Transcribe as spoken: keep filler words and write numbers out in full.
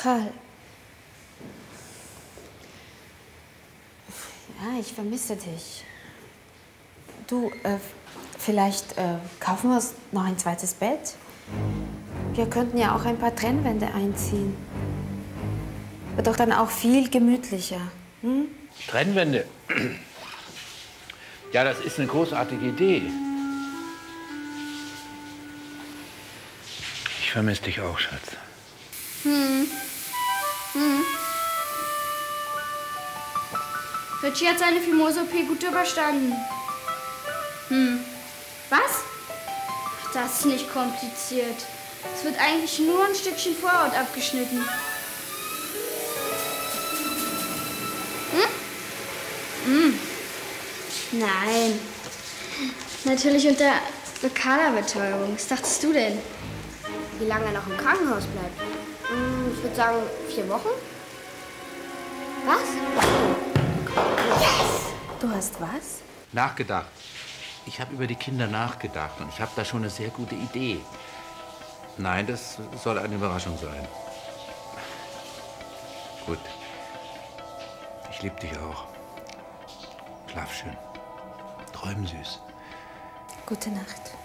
Karl. Ja, ich vermisse dich. Du, äh, vielleicht äh, kaufen wir uns noch ein zweites Bett? Wir könnten ja auch ein paar Trennwände einziehen. Wird doch dann auch viel gemütlicher. Hm? Trennwände? Ja, das ist eine großartige Idee. Ich vermisse dich auch, Schatz. Hm. Hm. Richie hat seine Fimose-O P gut überstanden. Hm. Was? Ach, das ist nicht kompliziert. Es wird eigentlich nur ein Stückchen Vorhaut abgeschnitten. Hm? Hm. Nein. Natürlich unter lokaler Betäubung. Was dachtest du denn? Wie lange er noch im Krankenhaus bleibt? Ich würde sagen, vier Wochen. Was? Yes! Du hast was? Nachgedacht. Ich habe über die Kinder nachgedacht und ich habe da schon eine sehr gute Idee. Nein, das soll eine Überraschung sein. Gut. Ich liebe dich auch. Schlaf schön. Träum süß. Gute Nacht.